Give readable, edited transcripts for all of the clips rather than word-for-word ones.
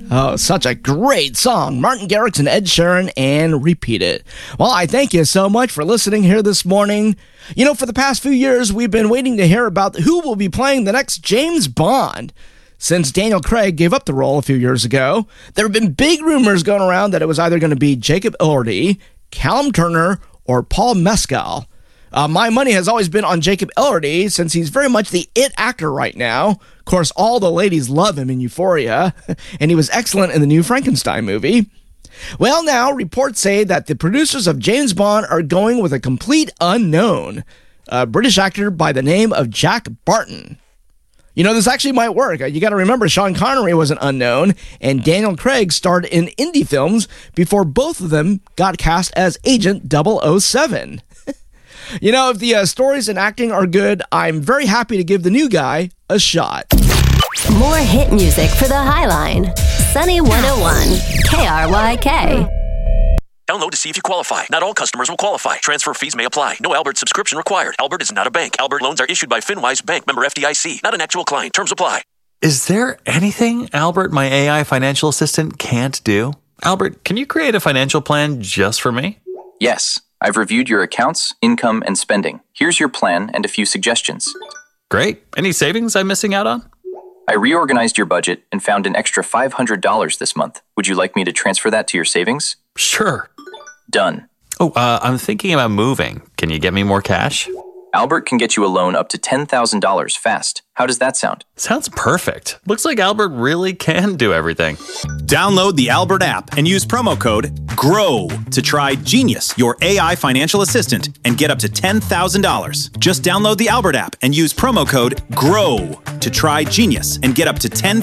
Oh, such a great song. Martin Garrix and Ed Sheeran and Repeat It. Well, I thank you so much for listening here this morning. You know, for the past few years, we've been waiting to hear about who will be playing the next James Bond. Since Daniel Craig gave up the role a few years ago, there have been big rumors going around that it was either going to be Jacob Elordi, Callum Turner, or Paul Mescal. My money has always been on Jacob Elordi since he's very much the it actor right now. Of course, all the ladies love him in Euphoria, and he was excellent in the new Frankenstein movie. Well, now reports say that the producers of James Bond are going with a complete unknown, a British actor by the name of Jack Barton. You know, this actually might work. You got to remember, Sean Connery was an unknown, and Daniel Craig starred in indie films before both of them got cast as Agent 007. You know, if the stories and acting are good, I'm very happy to give the new guy a shot. More hit music for the Highline. Sunny 101, KRYK. Download to see if you qualify. Not all customers will qualify. Transfer fees may apply. No Albert subscription required. Albert is not a bank. Albert loans are issued by FinWise Bank, member FDIC. Not an actual client. Terms apply. Is there anything Albert, my AI financial assistant, can't do? Albert, can you create a financial plan just for me? Yes. I've reviewed your accounts, income, and spending. Here's your plan and a few suggestions. Great. Any savings I'm missing out on? I reorganized your budget and found an extra $500 this month. Would you like me to transfer that to your savings? Sure. Done. Oh, I'm thinking about moving. Can you get me more cash? Albert can get you a loan up to $10,000 fast. How does that sound? Sounds perfect. Looks like Albert really can do everything. Download the Albert app and use promo code GROW to try Genius, your AI financial assistant, and get up to $10,000. Just download the Albert app and use promo code GROW to try Genius and get up to $10,000.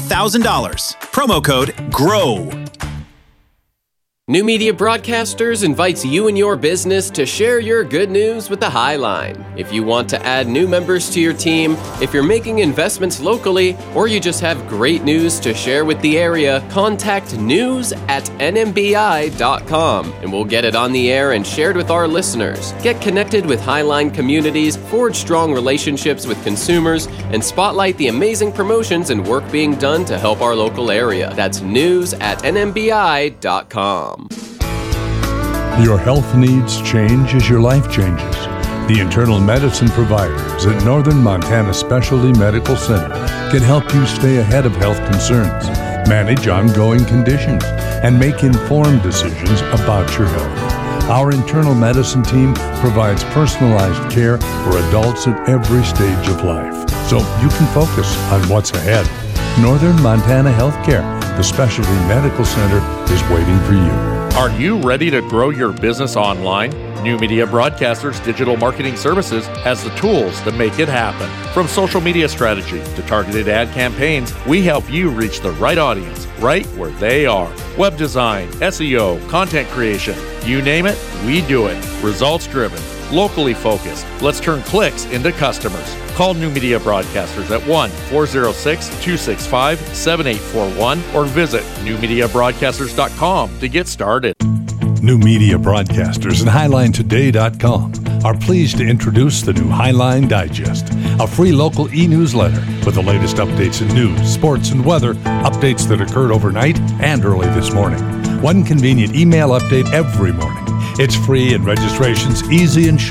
Promo code GROW. New Media Broadcasters invites you and your business to share your good news with the Highline. If you want to add new members to your team, if you're making investments locally, or you just have great news to share with the area, contact news@nmbi.com and we'll get it on the air and shared with our listeners. Get connected with Highline communities, forge strong relationships with consumers, and spotlight the amazing promotions and work being done to help our local area. That's news@nmbi.com. Your health needs change as your life changes. The internal medicine providers at Northern Montana Specialty Medical Center can help you stay ahead of health concerns, manage ongoing conditions, and make informed decisions about your health. Our internal medicine team provides personalized care for adults at every stage of life, so you can focus on what's ahead. Northern Montana Healthcare, the Specialty Medical Center, is waiting for you. Are you ready to grow your business online? New Media Broadcasters Digital Marketing Services has the tools to make it happen. From social media strategy to targeted ad campaigns, we help you reach the right audience right where they are. Web design, SEO, content creation, you name it, we do it. Results driven, locally focused. Let's turn clicks into customers. Call New Media Broadcasters at 1-406-265-7841 or visit newmediabroadcasters.com to get started. New Media Broadcasters and HighlineToday.com are pleased to introduce the new Highline Digest, a free local e-newsletter with the latest updates in news, sports, and weather, updates that occurred overnight and early this morning. One convenient email update every morning. It's free and registration's easy and short.